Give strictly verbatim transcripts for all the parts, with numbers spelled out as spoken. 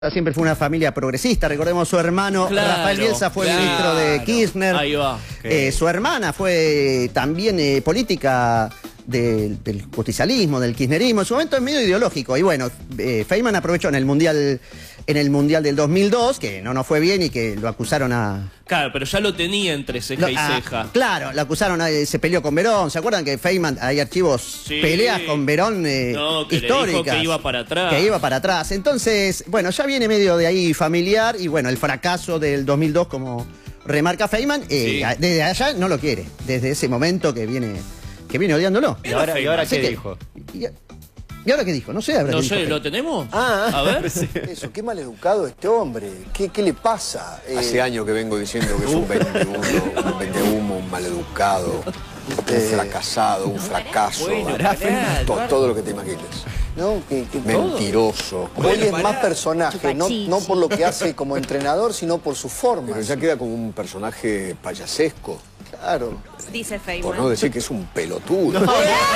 Siempre fue una familia progresista, recordemos su hermano claro, Rafael Bielsa fue claro. ministro de Kirchner. Ahí va. Eh, su hermana fue también eh, política de, del justicialismo, del kirchnerismo, en su momento es medio ideológico. Y bueno, eh, Feynman aprovechó en el Mundial en el Mundial del dos mil dos, que no nos fue bien y que lo acusaron a... Claro, pero ya lo tenía entre ceja Lo, y a, ceja. Claro, lo acusaron, a, se peleó con Verón. ¿Se acuerdan que Feynman, hay archivos, sí. peleas con Verón eh, no, que históricas? Le dijo que iba para atrás. Que iba para atrás. Entonces, bueno, ya viene medio de ahí familiar y bueno, el fracaso del dos mil dos como remarca Feynman, eh, sí. desde allá no lo quiere. Desde ese momento que viene, que viene odiándolo. ¿Y ahora, ¿y ahora qué que, dijo? Y, ¿Y ahora qué dijo? No sé. No sé, ¿lo tenemos? Ah, a ver. sí. Eso, qué maleducado este hombre. ¿Qué, qué le pasa? Eh, Hace años que vengo diciendo que es un vendehumo, un vendehumo, un maleducado, un Eh, fracasado, un fracaso. Bueno, ¿verdad? pará, todo, todo lo que te imagines. ¿No? Que, que Mentiroso. Hoy Bueno, es pará. más personaje, no, no por lo que hace como entrenador, sino por su forma. Pero ya queda como un personaje payasesco. Claro. Dice Feynman. Por no decir que es un pelotudo. Es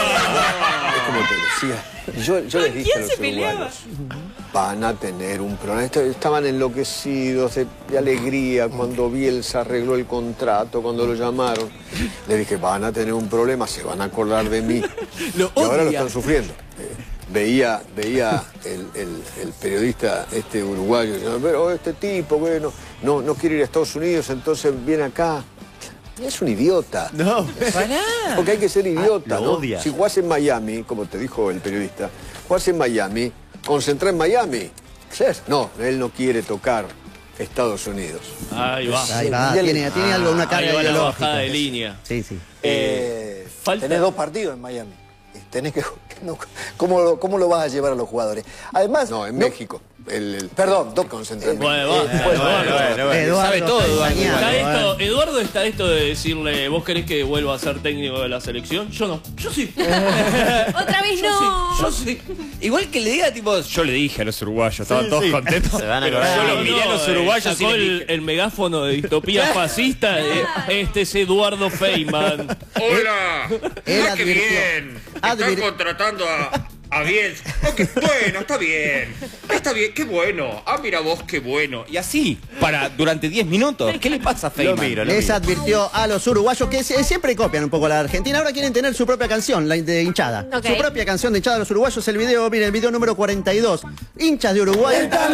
como te decía. Yo, yo les dije a los uruguayos, van a tener un problema. Estaban enloquecidos de, de alegría cuando Bielsa arregló el contrato, cuando lo llamaron. Les dije, van a tener un problema, se van a acordar de mí. Lo y ahora lo odia. están sufriendo. Eh, veía veía el, el, el periodista este uruguayo diciendo, pero este tipo, bueno, no, no quiere ir a Estados Unidos, entonces viene acá. Es un idiota. No, Porque hay que ser idiota, ah, lo ¿no? odia. Si jugás en Miami, como te dijo el periodista, jugás en Miami, concentrá en Miami. No, él no quiere tocar Estados Unidos. Ahí va. Ahí va, tiene, tiene algo, una Ahí carga va la ideológica. bajada de línea. Sí, sí. Eh, falta- Tenés dos partidos en Miami. Tenés que, no, ¿cómo, lo, ¿Cómo lo vas a llevar a los jugadores? Además... No, en no- México. El, el, Perdón, el doc- concentramiento. Bueno, va. Eh, bueno, Eduardo. bueno, bueno. Eduardo Sabe todo, está Eduardo. engañado, Está ¿eh? esto, Eduardo está esto de decirle, ¿vos querés que vuelva a ser técnico de la selección? Yo no. Yo sí. Otra vez Yo no. sí. Yo sí. Igual que le diga, tipo, yo le dije a los uruguayos, estaban todos contentos. Se van a Pero acordar. yo Yo lo los miré a los eh, uruguayos y sacó les el, dije. el megáfono de distopía fascista. eh, Este es Eduardo Feynman. Hola, Él ah, qué advirtió- bien. Están advir- contratando a, a Bielsa. Oh, qué bueno, está bien. Está bien, qué bueno. Ah, mira vos, qué bueno. Y así, para durante diez minutos. ¿Qué le pasa a Feynman? Lo miro, lo Les miro. advirtió a los uruguayos que se- siempre copian un poco la Argentina. Ahora quieren tener su propia canción, la de hinchada. Ok. Su propia canción de hinchada de los uruguayos. El video, miren, el video número cuarenta y dos. Hinchas de Uruguay.